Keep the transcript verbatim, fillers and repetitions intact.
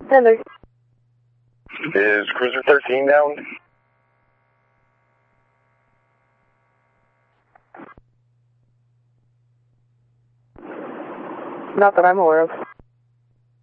Heather. Is Cruiser thirteen down? Not that I'm aware of.